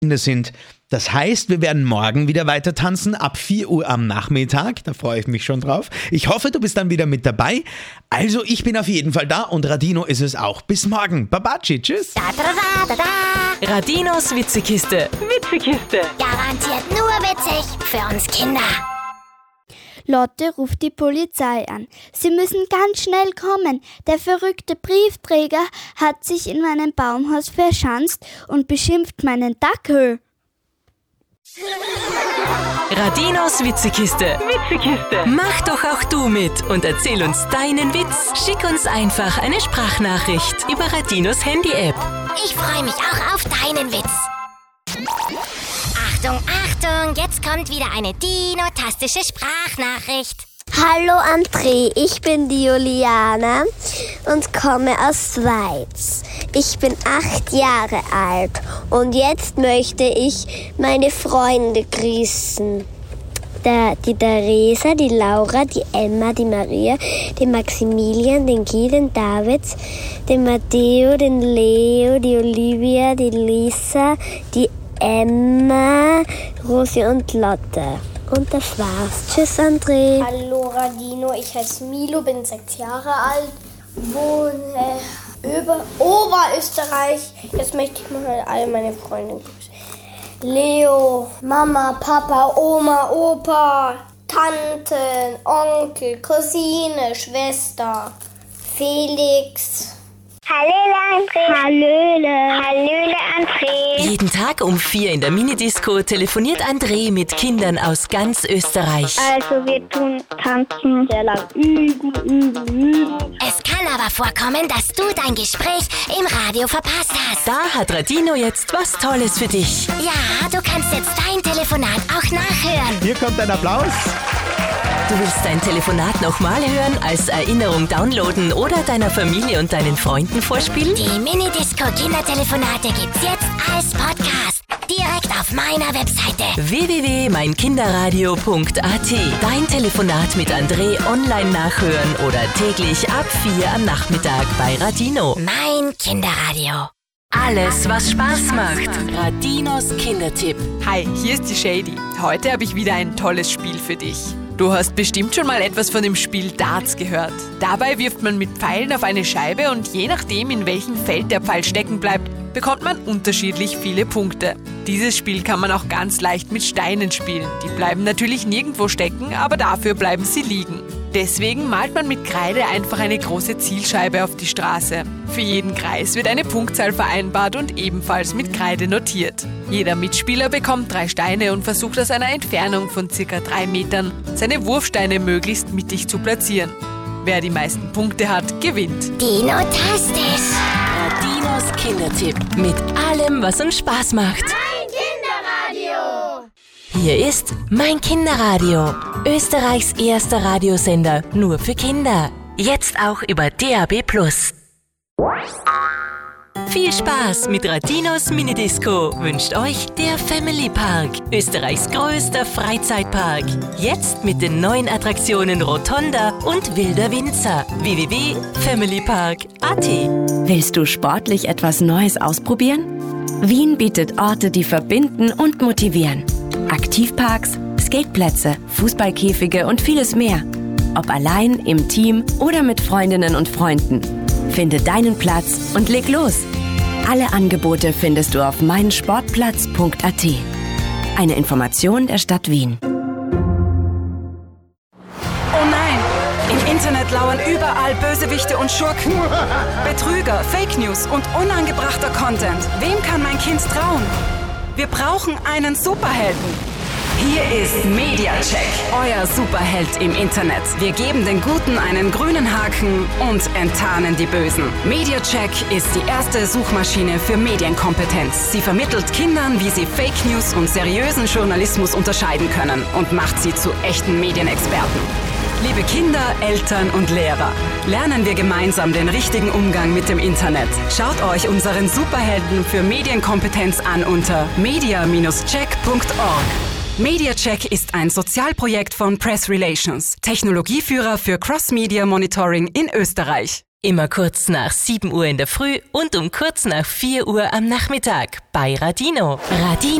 sind. Das heißt, wir werden morgen wieder weiter tanzen, ab 4 Uhr am Nachmittag. Da freue ich mich schon drauf. Ich hoffe, du bist dann wieder mit dabei. Also, ich bin auf jeden Fall da und Radino ist es auch. Bis morgen. Babaci, tschüss. Radinos Witzekiste. Garantiert nur witzig für uns Kinder. Lotte ruft die Polizei an. Sie müssen ganz schnell kommen. Der verrückte Briefträger hat sich in meinem Baumhaus verschanzt und beschimpft meinen Dackel. Radinos Witzekiste. Mach doch auch du mit und erzähl uns deinen Witz. Schick uns einfach eine Sprachnachricht über Radinos Handy-App. Ich freue mich auch auf deinen Witz. Achtung, Achtung, jetzt kommt wieder eine dinotastische Sprachnachricht. Hallo André, ich bin die Juliana und komme aus Schweiz. Ich bin 8 Jahre alt und jetzt möchte ich meine Freunde grüßen. Die Theresa, die Laura, die Emma, die Maria, den Maximilian, den Guy, den David, den Matteo, den Leo, die Olivia, die Lisa, die Emma, Rosi und Lotte. Und das war's. Tschüss, André. Hallo, Radino. Ich heiße Milo, bin 6 Jahre alt, wohne über Oberösterreich. Jetzt möchte ich mal alle meine Freunde grüßen. Leo, Mama, Papa, Oma, Opa, Tanten, Onkel, Cousine, Schwester, Felix. Hallöle, André. Hallöle, André. Jeden Tag um 4 in der Minidisco telefoniert André mit Kindern aus ganz Österreich. Also wir tun tanzen sehr lang. Üben. Es kann aber vorkommen, dass du dein Gespräch im Radio verpasst hast. Da hat Radino jetzt was Tolles für dich. Ja, du kannst jetzt dein Telefonat auch nachhören. Hier kommt ein Applaus. Du willst dein Telefonat nochmal hören, als Erinnerung downloaden oder deiner Familie und deinen Freunden vorspielen? Die Minidisco-Kindertelefonate gibt's jetzt als Podcast. Direkt auf meiner Webseite. www.meinkinderradio.at. Dein Telefonat mit André online nachhören oder täglich ab 4 am Nachmittag bei Radino. Mein Kinderradio. Alles, was Spaß macht. Radinos Kindertipp. Hi, hier ist die Shady. Heute habe ich wieder ein tolles Spiel für dich. Du hast bestimmt schon mal etwas von dem Spiel Darts gehört. Dabei wirft man mit Pfeilen auf eine Scheibe und je nachdem, in welchem Feld der Pfeil stecken bleibt, bekommt man unterschiedlich viele Punkte. Dieses Spiel kann man auch ganz leicht mit Steinen spielen. Die bleiben natürlich nirgendwo stecken, aber dafür bleiben sie liegen. Deswegen malt man mit Kreide einfach eine große Zielscheibe auf die Straße. Für jeden Kreis wird eine Punktzahl vereinbart und ebenfalls mit Kreide notiert. Jeder Mitspieler bekommt 3 Steine und versucht aus einer Entfernung von ca. 3 Metern seine Wurfsteine möglichst mittig zu platzieren. Wer die meisten Punkte hat, gewinnt. Dinotastisch. Radinos Kindertipp. Mit allem, was uns Spaß macht. Hier ist Mein Kinderradio. Österreichs erster Radiosender nur für Kinder. Jetzt auch über DAB+. Viel Spaß mit Radinos Minidisco wünscht euch der Family Park, Österreichs größter Freizeitpark. Jetzt mit den neuen Attraktionen Rotonda und Wilder Winzer. www.familypark.at. Willst du sportlich etwas Neues ausprobieren? Wien bietet Orte, die verbinden und motivieren. Aktivparks, Skateplätze, Fußballkäfige und vieles mehr. Ob allein, im Team oder mit Freundinnen und Freunden. Finde deinen Platz und leg los. Alle Angebote findest du auf meinsportplatz.at. Eine Information der Stadt Wien. Oh nein! Im Internet lauern überall Bösewichte und Schurken. Betrüger, Fake News und unangebrachter Content. Wem kann mein Kind trauen? Wir brauchen einen Superhelden. Hier ist Mediacheck, euer Superheld im Internet. Wir geben den Guten einen grünen Haken und enttarnen die Bösen. Mediacheck ist die erste Suchmaschine für Medienkompetenz. Sie vermittelt Kindern, wie sie Fake News und seriösen Journalismus unterscheiden können und macht sie zu echten Medienexperten. Liebe Kinder, Eltern und Lehrer, lernen wir gemeinsam den richtigen Umgang mit dem Internet. Schaut euch unseren Superhelden für Medienkompetenz an unter media-check.org. Mediacheck ist ein Sozialprojekt von Press Relations, Technologieführer für Cross-Media Monitoring in Österreich. Immer kurz nach 7 Uhr in der Früh und um kurz nach 4 Uhr am Nachmittag bei Radino. Radino.